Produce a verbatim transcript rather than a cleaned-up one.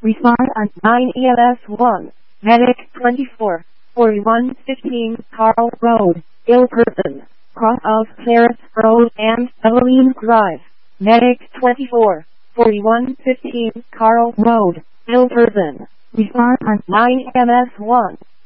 Respond on nine E M S one, Medic twenty-four, forty-one fifteen Carl Road, ill person, cross of Claris Road and Eveline Drive. Medic twenty-four, forty-one fifteen Carl Road, ill person. Respond on nine E M S one.